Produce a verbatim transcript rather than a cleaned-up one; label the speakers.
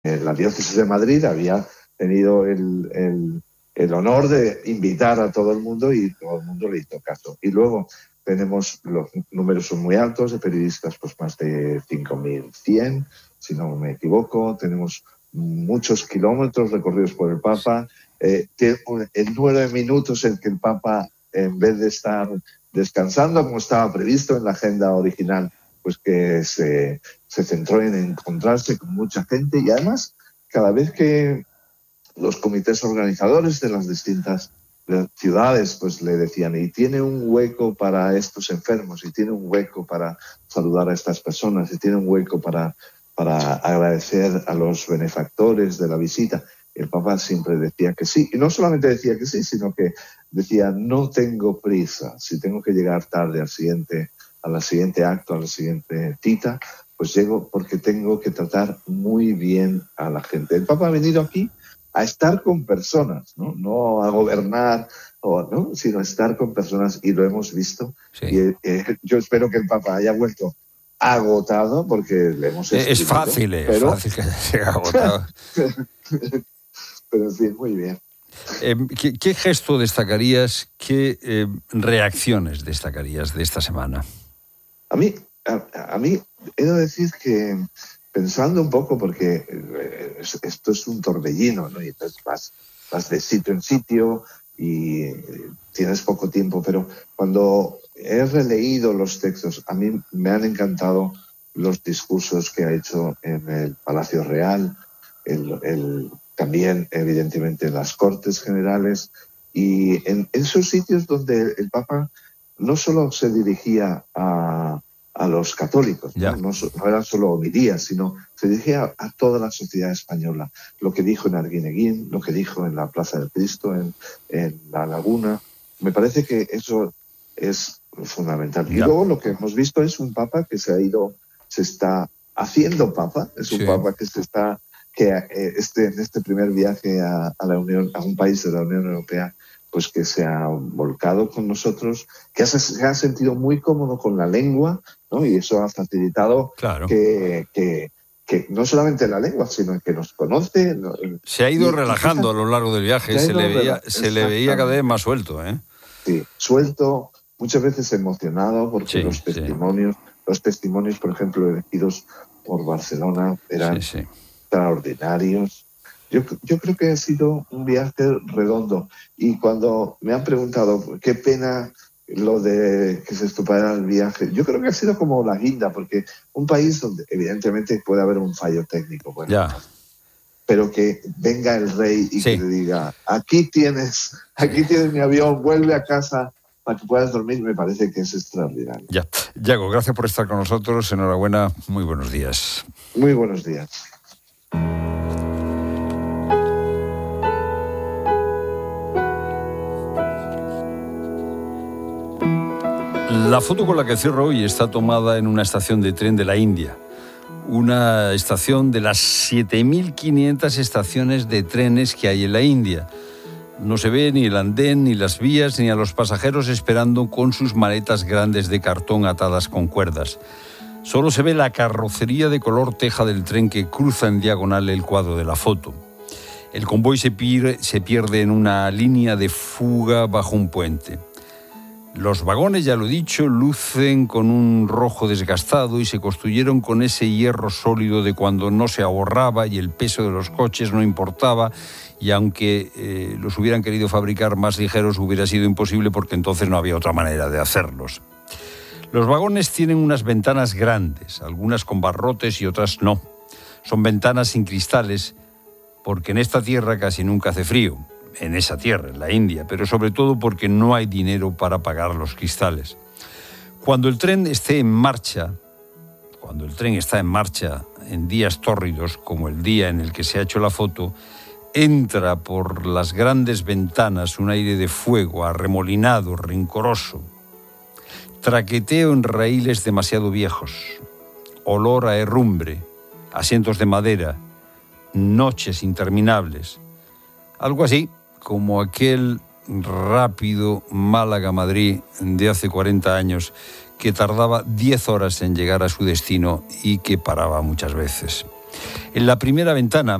Speaker 1: la diócesis de Madrid había tenido el, el, el honor de invitar a todo el mundo y todo el mundo le hizo caso. Y luego tenemos, los números son muy altos de periodistas, pues más de cinco mil cien, si no me equivoco. Tenemos muchos kilómetros recorridos por el Papa. Eh, el número de minutos en que el Papa, en vez de estar descansando como estaba previsto en la agenda original, pues que se, se centró en encontrarse con mucha gente. Y además, cada vez que los comités organizadores de las distintas ciudades pues le decían, y tiene un hueco para estos enfermos, y tiene un hueco para saludar a estas personas, y tiene un hueco para, para agradecer a los benefactores de la visita, el Papa siempre decía que sí. Y no solamente decía que sí, sino que decía, no tengo prisa. Si tengo que llegar tarde al siguiente, al siguiente acto, a la siguiente cita, pues llego porque tengo que tratar muy bien a la gente. El Papa ha venido aquí a estar con personas, no, no a gobernar, o, ¿no? sino a estar con personas, y lo hemos visto. Sí. Y eh, yo espero que el Papa haya vuelto agotado, porque le hemos escrito,
Speaker 2: Es fácil, es pero... fácil que sea agotado.
Speaker 1: Pero en fin, muy bien.
Speaker 2: Eh, ¿qué, ¿Qué gesto destacarías, qué eh, reacciones destacarías de esta semana?
Speaker 1: A mí, a, a mí, he de decir que, pensando un poco, porque eh, esto es un torbellino, ¿no? Y entonces vas, vas de sitio en sitio y eh, tienes poco tiempo, pero cuando he releído los textos, a mí me han encantado los discursos que ha hecho en el Palacio Real, el, el, también evidentemente en las Cortes Generales, y en esos sitios donde el Papa no solo se dirigía a, a los católicos, ¿no? No, no eran solo homilías, sino se dirigía a, a toda la sociedad española. Lo que dijo en Arguineguín, lo que dijo en la Plaza del Cristo, en, en La Laguna, me parece que eso es fundamental. Ya. Y luego lo que hemos visto es un Papa que se ha ido, se está haciendo Papa, es un sí. Papa que se está, que eh, este, en este primer viaje a, a la Unión, a un país de la Unión Europea, pues que se ha volcado con nosotros, que se, se ha sentido muy cómodo con la lengua, ¿no? Y eso ha facilitado
Speaker 2: claro.
Speaker 1: que, que, que no solamente la lengua, sino que nos conoce. No,
Speaker 2: se ha ido y, relajando y, a lo largo del viaje, se, se, le, veía, se le veía cada vez más suelto, ¿eh?
Speaker 1: Sí, suelto, muchas veces emocionado, porque sí, los testimonios, sí. los testimonios, por ejemplo, elegidos por Barcelona, eran sí, sí. extraordinarios. Yo, yo creo que ha sido un viaje redondo, y cuando me han preguntado qué pena lo de que se estropara el viaje, yo creo que ha sido como la guinda, porque un país donde evidentemente puede haber un fallo técnico, bueno,
Speaker 2: ya.
Speaker 1: pero que venga el rey y sí. que le diga, aquí tienes, aquí tienes mi avión, vuelve a casa para que puedas dormir, me parece que es extraordinario.
Speaker 2: Ya. Yago, gracias por estar con nosotros, enhorabuena, muy buenos días.
Speaker 1: Muy buenos días.
Speaker 2: La foto con la que cierro hoy está tomada en una estación de tren de la India. Una estación de las siete mil quinientas estaciones de trenes que hay en la India. No se ve ni el andén, ni las vías, ni a los pasajeros esperando con sus maletas grandes de cartón atadas con cuerdas. Solo se ve la carrocería de color teja del tren que cruza en diagonal el cuadro de la foto. El convoy se pierde, se pierde en una línea de fuga bajo un puente. Los vagones, ya lo he dicho, lucen con un rojo desgastado y se construyeron con ese hierro sólido de cuando no se ahorraba y el peso de los coches no importaba, y aunque eh, los hubieran querido fabricar más ligeros hubiera sido imposible porque entonces no había otra manera de hacerlos. Los vagones tienen unas ventanas grandes, algunas con barrotes y otras no. Son ventanas sin cristales porque en esta tierra casi nunca hace frío. En esa tierra, en la India, pero sobre todo porque no hay dinero para pagar los cristales. Cuando el tren esté en marcha, cuando el tren está en marcha en días tórridos, como el día en el que se ha hecho la foto, entra por las grandes ventanas un aire de fuego, arremolinado, rencoroso. Traqueteo en raíles demasiado viejos, olor a herrumbre, asientos de madera, noches interminables. Algo así como aquel rápido Málaga-Madrid de hace cuarenta años que tardaba diez horas en llegar a su destino y que paraba muchas veces. En la primera ventana